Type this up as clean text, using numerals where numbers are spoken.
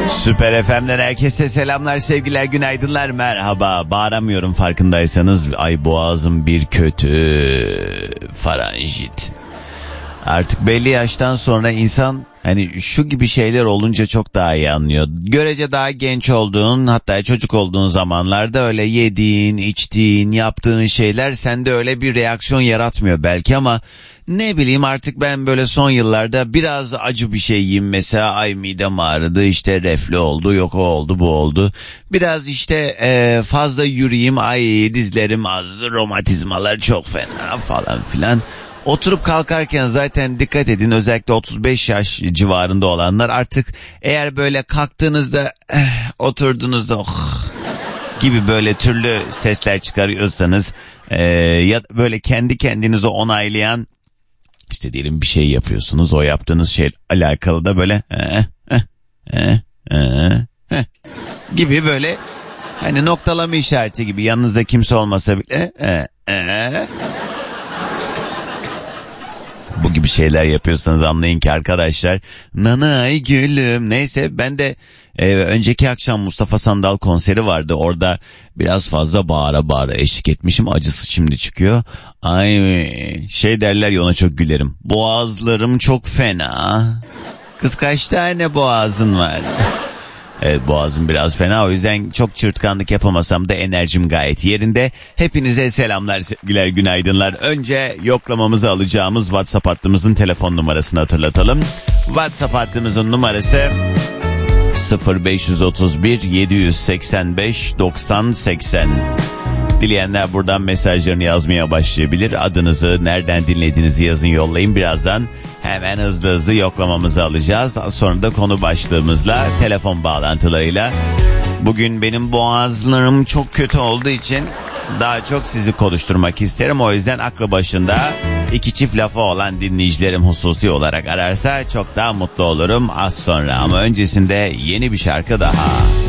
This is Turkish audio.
Süper FM'den herkese selamlar, sevgiler, günaydınlar, merhaba. Bağıramıyorum farkındaysanız. Ay boğazım bir kötü. Faranjit. Artık belli yaştan sonra insan hani şu gibi şeyler olunca çok daha iyi anlıyor. Görece daha genç olduğun, hatta çocuk olduğun zamanlarda öyle yediğin, içtiğin, yaptığın şeyler sende öyle bir reaksiyon yaratmıyor belki ama ne bileyim artık ben böyle son yıllarda biraz acı bir şey yiyeyim mesela, ay midem ağrıdı, işte reflü oldu, yok o oldu, bu oldu. Biraz işte fazla yürüyeyim, ay dizlerim ağrıdı, romatizmalar çok fena falan filan. Oturup kalkarken zaten dikkat edin, özellikle 35 yaş civarında olanlar artık eğer böyle kalktığınızda oturduğunuzda gibi böyle türlü sesler çıkarıyorsanız ya böyle kendi kendinize onaylayan, işte diyelim bir şey yapıyorsunuz, o yaptığınız şey alakalı da böyle gibi böyle hani noktalama işareti gibi, yanınızda kimse olmasa bile bu gibi şeyler yapıyorsanız anlayın ki arkadaşlar, nanay gülüm. Neyse, ben de önceki akşam Mustafa Sandal konseri vardı, orada biraz fazla bağıra bağıra eşlik etmişim, acısı şimdi çıkıyor. Ay şey derler ya, ona çok gülerim, boğazlarım çok fena. Kız kaç tane boğazın var? Evet, boğazım biraz fena, o yüzden çok çırtkanlık yapamasam da enerjim gayet yerinde. Hepinize selamlar, sevgiler, günaydınlar. Önce yoklamamızı alacağımız WhatsApp hattımızın telefon numarasını hatırlatalım. WhatsApp hattımızın numarası 0531 785 90 80. Dileyenler buradan mesajlarını yazmaya başlayabilir. Adınızı, nereden dinlediğinizi yazın, yollayın. Birazdan hemen hızlı yoklamamızı alacağız. Sonra da konu başlığımızla, telefon bağlantılarıyla. Bugün benim boğazlarım çok kötü olduğu için daha çok sizi konuşturmak isterim. O yüzden aklı başında iki çift lafı olan dinleyicilerim hususi olarak ararsa çok daha mutlu olurum az sonra. Ama öncesinde yeni bir şarkı daha.